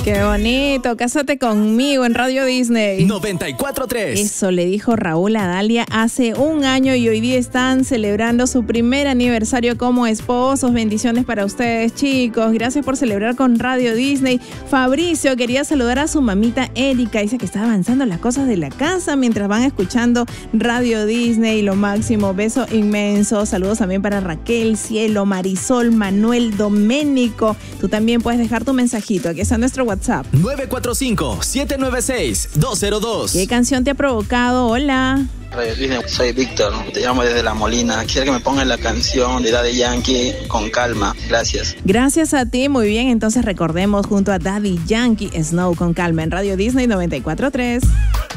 Qué bonito, cásate conmigo en Radio Disney. 94.3. Eso le dijo Raúl a Dalia hace un año y hoy día están celebrando su primer aniversario como esposos. Bendiciones para ustedes, chicos. Gracias por celebrar con Radio Disney. Fabricio quería saludar a su mamita Erika. Dice que está avanzando las cosas de la casa mientras van escuchando Radio Disney. Lo máximo, beso inmenso. Saludos también para Raquel, Cielo, Marisol, Manuel, Doménico. Tú también puedes dejar tu mensajito. Aquí está nuestro WhatsApp. 945-796-202. ¿Qué canción te ha provocado? Hola. Soy Víctor, te llamo desde La Molina. Quiero que me pongan la canción de Daddy Yankee, Con Calma. Gracias. Gracias a ti, muy bien. Entonces recordemos junto a Daddy Yankee, Snow con Calma en Radio Disney 94.3.